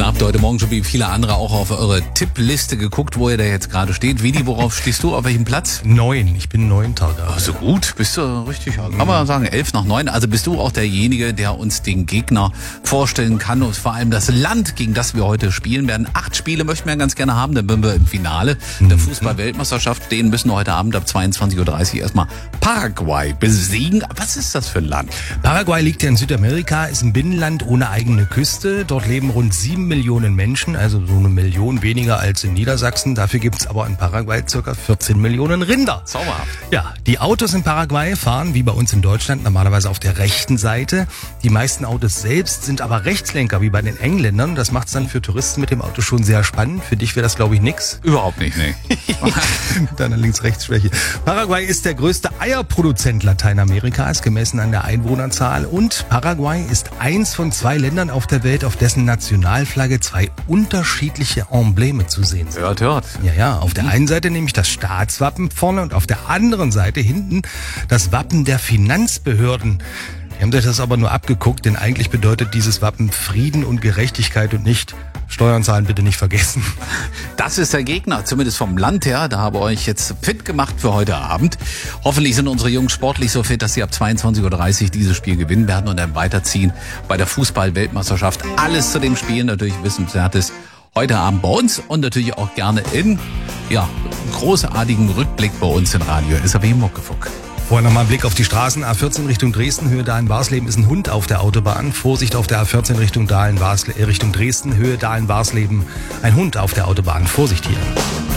Na, habt ihr heute Morgen schon wie viele andere auch auf eure Tippliste geguckt, wo ihr da jetzt gerade steht? Vidi, worauf stehst du? Auf welchem Platz? 9. Ich bin 9. gerade. Ach, so gut, bist du richtig. Kann man sagen, 11 nach 9. Also bist du auch derjenige, der uns den Gegner vorstellen kann und vor allem das Land, gegen das wir heute spielen werden. 8 Spiele möchten wir ganz gerne haben, dann sind wir im Finale der Fußball-Weltmeisterschaft. Den müssen wir heute Abend ab 22.30 Uhr erstmal Paraguay besiegen. Was ist das für ein Land? Paraguay liegt ja in Südamerika, ist ein Binnenland ohne eigene Küste. Dort leben rund 7 Millionen Menschen, also so 1 Million weniger als in Niedersachsen. Dafür gibt es aber in Paraguay ca. 14 Millionen Rinder. Zauberhaft. Ja, die Autos in Paraguay fahren wie bei uns in Deutschland normalerweise auf der rechten Seite. Die meisten Autos selbst sind aber Rechtslenker wie bei den Engländern. Das macht es dann für Touristen mit dem Auto schon sehr spannend. Für dich wäre das, glaube ich, nix. Überhaupt nicht, nee. Mit deiner Links-Rechts-Schwäche. Paraguay ist der größte Eierproduzent Lateinamerikas, gemessen an der Einwohnerzahl. Und Paraguay ist eins von 2 Ländern auf der Welt, auf dessen Nationalflagge 2 unterschiedliche Embleme zu sehen sind. Hört. Ja, auf der einen Seite nämlich das Staatswappen vorne und auf der anderen Seite hinten das Wappen der Finanzbehörden. Die haben sich das aber nur abgeguckt, denn eigentlich bedeutet dieses Wappen Frieden und Gerechtigkeit und nicht Steuern zahlen bitte nicht vergessen. Das ist der Gegner, zumindest vom Land her. Da habe ich euch jetzt fit gemacht für heute Abend. Hoffentlich sind unsere Jungs sportlich so fit, dass sie ab 22.30 Uhr dieses Spiel gewinnen werden und dann weiterziehen bei der Fußball-Weltmeisterschaft. Alles zu dem Spiel natürlich Wissenswertes heute Abend bei uns und natürlich auch gerne in großartigen Rückblick bei uns in Radio SAW Muckefuck. Vorher nochmal ein Blick auf die Straßen. A14 Richtung Dresden, Höhe Dahlen-Warsleben ist ein Hund auf der Autobahn. Vorsicht auf der A14 Richtung Dresden, Höhe Dahlen-Warsleben, ein Hund auf der Autobahn. Vorsicht hier.